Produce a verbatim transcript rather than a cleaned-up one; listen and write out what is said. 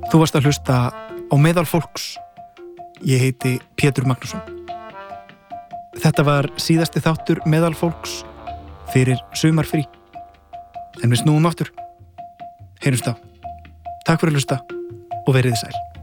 Þú varst að hlusta á Meðal fólks. Ég heiti Pétur Magnússon. Þetta var síðasti þáttur Meðal fólks fyrir sumarfrí. En við snúum aftur. Heyrumst á. Takk fyrir að hlusta og verið sæl.